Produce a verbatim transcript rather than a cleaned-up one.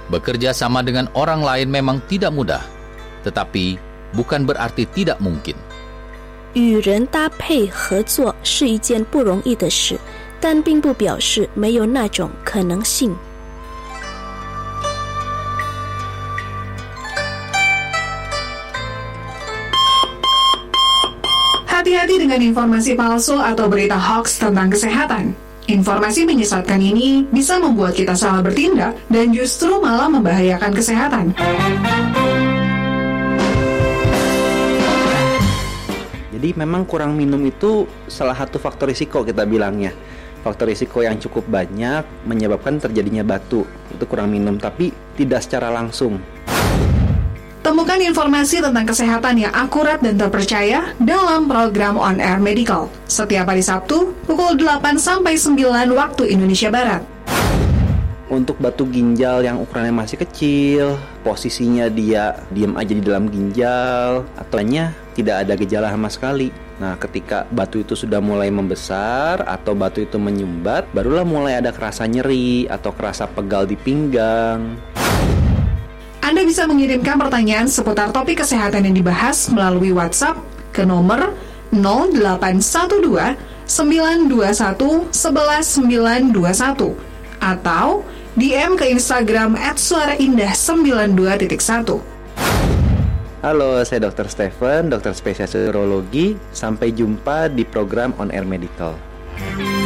Bekerja sama dengan orang lain memang tidak mudah, tetapi bukan berarti tidak mungkin. 与人搭配合作是一件不容易的事，但并不表示没有那种可能性。 Hati-hati dengan informasi palsu atau berita hoax tentang kesehatan. Informasi menyesatkan ini bisa membuat kita salah bertindak dan justru malah membahayakan kesehatan. Jadi memang kurang minum itu salah satu faktor risiko kita bilangnya. Faktor risiko yang cukup banyak menyebabkan terjadinya batu. Itu kurang minum, tapi tidak secara langsung. Temukan informasi tentang kesehatan yang akurat dan terpercaya dalam program On Air Medical setiap hari Sabtu pukul delapan sampai sembilan waktu Indonesia Barat. Untuk batu ginjal yang ukurannya masih kecil, posisinya dia diam aja di dalam ginjal, atau hanya tidak ada gejala sama sekali. Nah, ketika batu itu sudah mulai membesar atau batu itu menyumbat, barulah mulai ada kerasa nyeri atau kerasa pegal di pinggang. Anda bisa mengirimkan pertanyaan seputar topik kesehatan yang dibahas melalui WhatsApp ke nomor nol delapan satu dua sembilan dua satu satu satu sembilan dua satu atau D M ke Instagram at suara indah sembilan dua titik satu. Halo, saya dokter Stephen, dokter spesialis urologi. Sampai jumpa di program On Air Medical.